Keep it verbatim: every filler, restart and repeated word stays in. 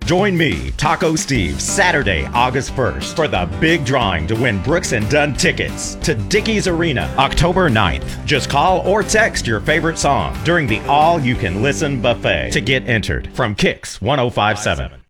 Join me, Taco Steve, Saturday, August first, for the big drawing to win Brooks and Dunn tickets to Dickies Arena, October ninth. Just call or text your favorite song during the all-you-can-listen buffet to get entered from Kicks one oh five seven.